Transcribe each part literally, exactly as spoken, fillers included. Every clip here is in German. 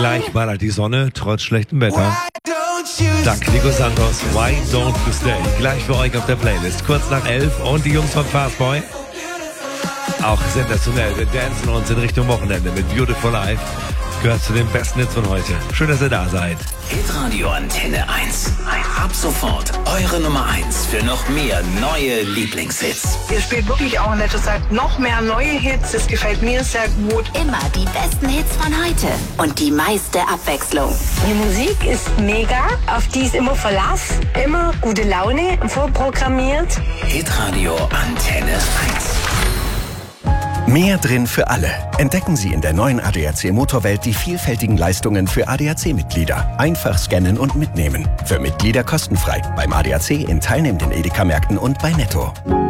Gleich ballert die Sonne, trotz schlechtem Wetter. Dank Nico Santos, Why Don't You Stay? Gleich für euch auf der Playlist. Kurz nach elf und die Jungs von Fastboy. Auch sensationell, wir dancen uns in Richtung Wochenende mit Beautiful Life. Gehört zu den besten Hits von heute. Schön, dass ihr da seid. Hitradio Antenne eins. Ab sofort eure Nummer eins für noch mehr neue Lieblingshits. Ihr spielt wirklich auch in letzter Zeit noch mehr neue Hits. Das gefällt mir sehr gut. Immer die besten Hits von heute und die meiste Abwechslung. Die Musik ist mega, auf die ist immer Verlass, immer gute Laune, vorprogrammiert. Hitradio Antenne eins. Mehr drin für alle. Entdecken Sie in der neuen A D A C Motorwelt die vielfältigen Leistungen für A D A C-Mitglieder. Einfach scannen und mitnehmen. Für Mitglieder kostenfrei. Beim A D A C in teilnehmenden Edeka-Märkten und bei Netto.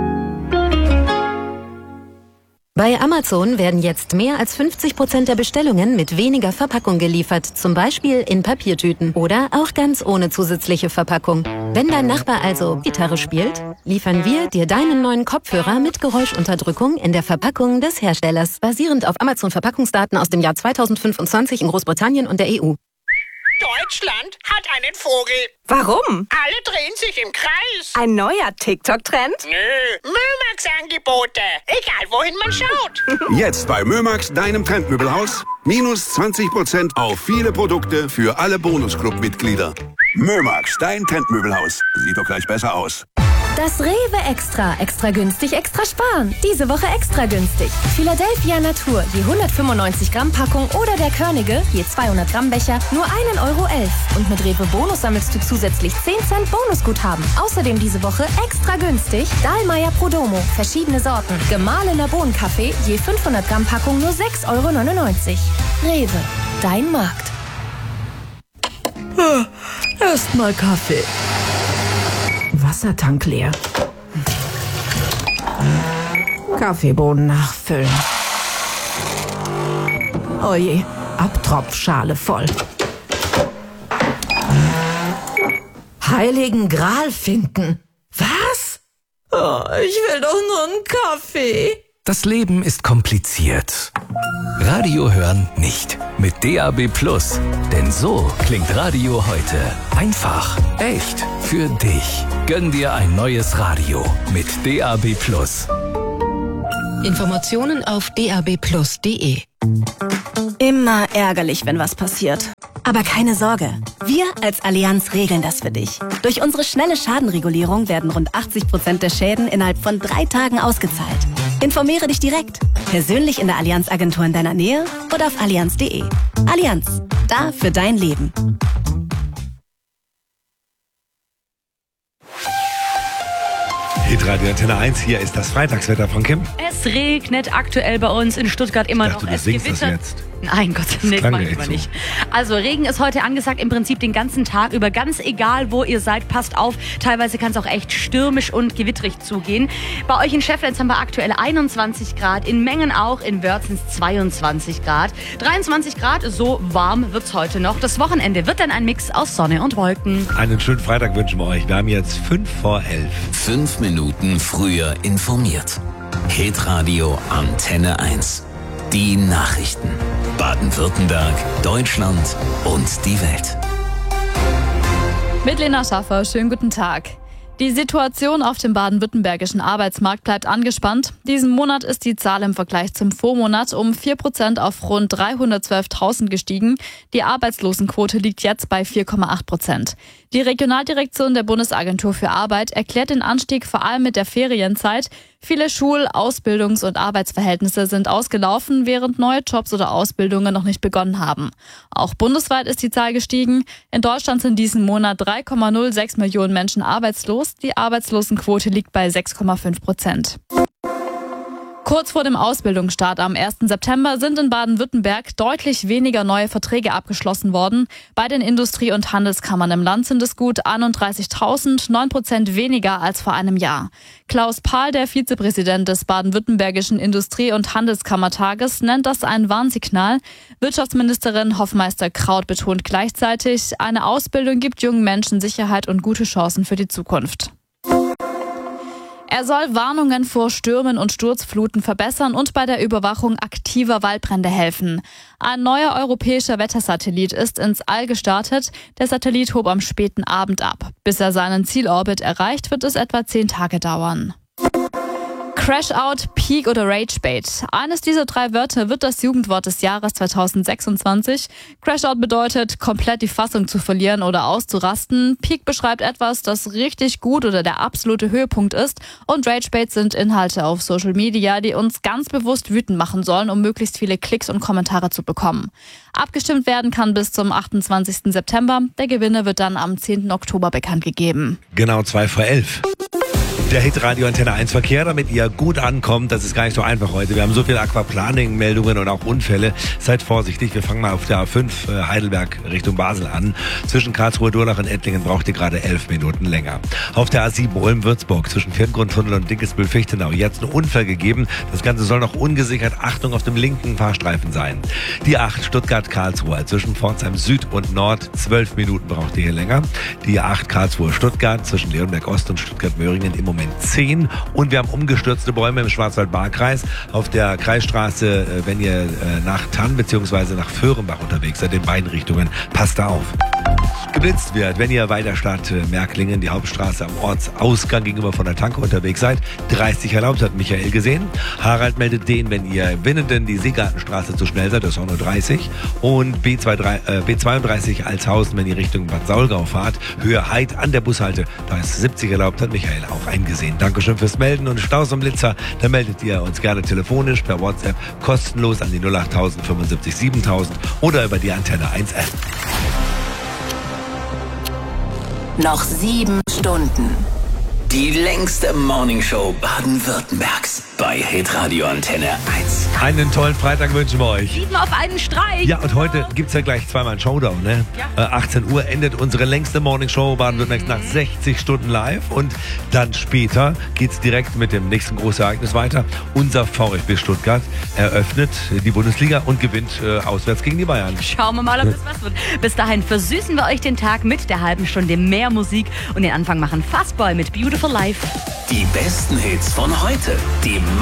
Bei Amazon werden jetzt mehr als fünfzig Prozent der Bestellungen mit weniger Verpackung geliefert. Zum Beispiel in Papiertüten oder auch ganz ohne zusätzliche Verpackung. Wenn dein Nachbar also Gitarre spielt, liefern wir dir deinen neuen Kopfhörer mit Geräuschunterdrückung in der Verpackung des Herstellers. Basierend auf Amazon-Verpackungsdaten aus dem Jahr zweitausendfünfundzwanzig in Großbritannien und der E U. Deutschland hat einen Vogel. Warum? Alle drehen sich im Kreis. Ein neuer TikTok-Trend? Nö, Mömax-Angebote. Egal, wohin man schaut. Jetzt bei Mömax, deinem Trendmöbelhaus. Minus zwanzig Prozent auf viele Produkte für alle Bonusclub-Mitglieder. Mömax, dein Trendmöbelhaus. Sieht doch gleich besser aus. Das Rewe Extra. Extra günstig, extra sparen. Diese Woche extra günstig. Philadelphia Natur, je hundertfünfundneunzig Gramm Packung oder der Körnige, je zweihundert Gramm Becher, nur ein Euro elf. Und mit Rewe Bonus sammelst du zusätzlich zehn Cent Bonusguthaben. Außerdem diese Woche extra günstig Dahlmeier Prodomo, verschiedene Sorten. Gemahlener Bohnenkaffee, je fünfhundert Gramm Packung nur sechs Euro neunundneunzig. Rewe, dein Markt. Erstmal Kaffee. Wassertank leer. Kaffeebohnen nachfüllen. Oje, Abtropfschale voll. Heiligen Gral finden. Was? Oh, ich will doch nur einen Kaffee. Das Leben ist kompliziert. Radio hören nicht. Mit D A B Plus. Denn so klingt Radio heute. Einfach, echt, für dich. Gönn dir ein neues Radio mit D A B Plus. Informationen auf d a b plus punkt d e. Immer ärgerlich, wenn was passiert. Aber keine Sorge, wir als Allianz regeln das für dich. Durch unsere schnelle Schadenregulierung werden rund achtzig Prozent der Schäden innerhalb von drei Tagen ausgezahlt. Informiere dich direkt, persönlich in der Allianz-Agentur in deiner Nähe oder auf allianz punkt de. Allianz, da für dein Leben. Hitradio Antenne eins, hier ist das Freitagswetter von Kim. Es regnet aktuell bei uns in Stuttgart immer Ich dachte, noch. du Es singst das gewittert. jetzt. Nein, Gott sei Dank, klang manchmal direkt so. nicht. Also Regen ist heute angesagt, im Prinzip den ganzen Tag über. Ganz egal, wo ihr seid, passt auf. Teilweise kann es auch echt stürmisch und gewittrig zugehen. Bei euch in Schefflens haben wir aktuell einundzwanzig Grad, in Mengen auch, in Wörzens zweiundzwanzig Grad. dreiundzwanzig Grad, so warm wird's heute noch. Das Wochenende wird dann ein Mix aus Sonne und Wolken. Einen schönen Freitag wünschen wir euch. Wir haben jetzt fünf vor elf. Fünf Minuten früher informiert. Hitradio Antenne eins. Die Nachrichten. Baden-Württemberg, Deutschland und die Welt. Mit Lena Schaffer, schönen guten Tag. Die Situation auf dem baden-württembergischen Arbeitsmarkt bleibt angespannt. Diesen Monat ist die Zahl im Vergleich zum Vormonat um vier Prozent auf rund dreihundertzwölftausend gestiegen. Die Arbeitslosenquote liegt jetzt bei vier Komma acht Prozent. Die Regionaldirektion der Bundesagentur für Arbeit erklärt den Anstieg vor allem mit der Ferienzeit. Viele Schul-, Ausbildungs- und Arbeitsverhältnisse sind ausgelaufen, während neue Jobs oder Ausbildungen noch nicht begonnen haben. Auch bundesweit ist die Zahl gestiegen. In Deutschland sind diesen Monat drei Komma null sechs Millionen Menschen arbeitslos. Die Arbeitslosenquote liegt bei sechs Komma fünf Prozent. Kurz vor dem Ausbildungsstart am ersten September sind in Baden-Württemberg deutlich weniger neue Verträge abgeschlossen worden. Bei den Industrie- und Handelskammern im Land sind es gut einunddreißigtausend, neun Prozent weniger als vor einem Jahr. Klaus Pahl, der Vizepräsident des baden-württembergischen Industrie- und Handelskammertages, nennt das ein Warnsignal. Wirtschaftsministerin Hoffmeister-Kraut betont gleichzeitig, eine Ausbildung gibt jungen Menschen Sicherheit und gute Chancen für die Zukunft. Er soll Warnungen vor Stürmen und Sturzfluten verbessern und bei der Überwachung aktiver Waldbrände helfen. Ein neuer europäischer Wettersatellit ist ins All gestartet. Der Satellit hob am späten Abend ab. Bis er seinen Zielorbit erreicht, wird es etwa zehn Tage dauern. Crash-Out, Peak oder Rage-Bait. Eines dieser drei Wörter wird das Jugendwort des Jahres zweitausendsechsundzwanzig. Crash-Out bedeutet, komplett die Fassung zu verlieren oder auszurasten. Peak beschreibt etwas, das richtig gut oder der absolute Höhepunkt ist. Und Rage-Bait sind Inhalte auf Social Media, die uns ganz bewusst wütend machen sollen, um möglichst viele Klicks und Kommentare zu bekommen. Abgestimmt werden kann bis zum achtundzwanzigsten September. Der Gewinner wird dann am zehnten Oktober bekannt gegeben. Genau zwei vor elf. Der Hitradio Antenne eins Verkehr, damit ihr gut ankommt. Das ist gar nicht so einfach heute. Wir haben so viele Aquaplaning-Meldungen und auch Unfälle. Seid vorsichtig. Wir fangen mal auf der A fünf äh, Heidelberg Richtung Basel an. Zwischen Karlsruhe, Durlach und Ettlingen braucht ihr gerade elf Minuten länger. Auf der A sieben Ulm-Würzburg zwischen Viertgrundtunnel und Dinkelsbühl-Fichtenau jetzt ein Unfall gegeben. Das Ganze soll noch ungesichert. Achtung auf dem linken Fahrstreifen sein. Die acht Stuttgart-Karlsruhe zwischen Pforzheim Süd und Nord. zwölf Minuten braucht ihr hier länger. Die acht Karlsruhe-Stuttgart zwischen Leonberg Ost und Stuttgart-Möhringen im Moment zehn. Und wir haben umgestürzte Bäume im Schwarzwald-Baar-Kreis. Auf der Kreisstraße, wenn ihr nach Tann bzw. nach Föhrenbach unterwegs seid, in beiden Richtungen, passt da auf. Geblitzt wird, wenn ihr weiter statt Märklingen, die Hauptstraße am Ortsausgang gegenüber von der Tanke unterwegs seid. dreißig erlaubt, hat Michael gesehen. Harald meldet den, wenn ihr Winnenden die Seegartenstraße zu schnell seid, das ist auch nur dreißig. Und B zweiunddreißig Altshausen, wenn ihr Richtung Bad Saulgau fahrt. Höhe Heid an der Bushalte, da ist siebzig erlaubt, hat Michael auch eingesehen. Dankeschön fürs Melden und Staus am Blitzer. Da meldet ihr uns gerne telefonisch per WhatsApp kostenlos an die null acht null null fünfundsiebzig siebentausend oder über die Antenne eins App. Noch sieben Stunden. Die längste Morningshow Baden-Württembergs bei Hitradio Antenne eins. Einen tollen Freitag wünschen wir euch. Sieben auf einen Streich. Ja, und heute gibt's ja gleich zweimal einen Showdown, ne? Ja. Äh, achtzehn Uhr endet unsere längste Morningshow Baden-Württembergs mhm. nach sechzig Stunden live. Und dann später geht's direkt mit dem nächsten großen Ereignis weiter. Unser VfB Stuttgart eröffnet die Bundesliga und gewinnt äh, auswärts gegen die Bayern. Schauen wir mal, ob das was wird. Bis dahin versüßen wir euch den Tag mit der halben Stunde mehr Musik. Und den Anfang machen Fastboy mit Beautiful Life. Die besten Hits von heute. Die